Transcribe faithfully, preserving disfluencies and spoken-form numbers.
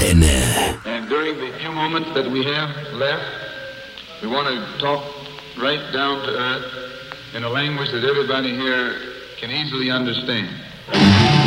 Antenne. And during the few moments that we have left, we want to talk right down to earth in a language that everybody here can easily understand.